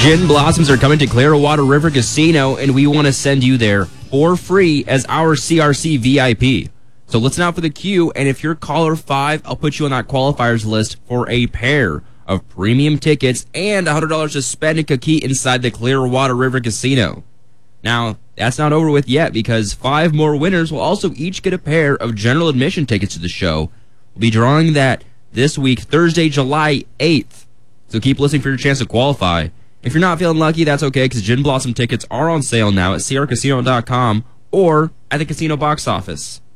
Gin Blossoms are coming to Clearwater River Casino, and we want to send you there for free as our CRC VIP. So listen out for the queue, and if you're caller 5, I'll put you on that qualifiers list for a pair of premium tickets and $100 to spend in Coquille inside the Clearwater River Casino. Now, that's not over with yet, because 5 more winners will also each get a pair of general admission tickets to the show. We'll be drawing that this week, Thursday, July 8th. So keep listening for your chance to qualify. If you're not feeling lucky, that's okay, because Gin Blossom tickets are on sale now at crcasino.com or at the casino box office.